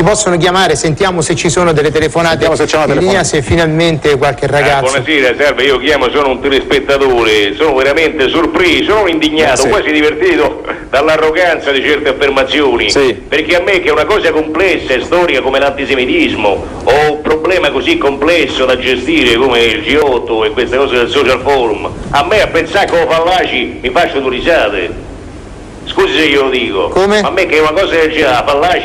possono chiamare, sentiamo se ci sono delle telefonate in linea, se finalmente qualche ragazzo... Buonasera, salve, io chiamo, sono un telespettatore, sono veramente sorpreso, sono indignato, quasi divertito dall'arroganza di certe affermazioni, perché a me che è una cosa complessa e storica come l'antisemitismo o un problema così complesso da gestire come il G8 e queste cose del social forum, a me a pensare che Fallaci mi faccio due risate. Scusi se io lo dico, come? A me che è una cosa del genere, Fallaci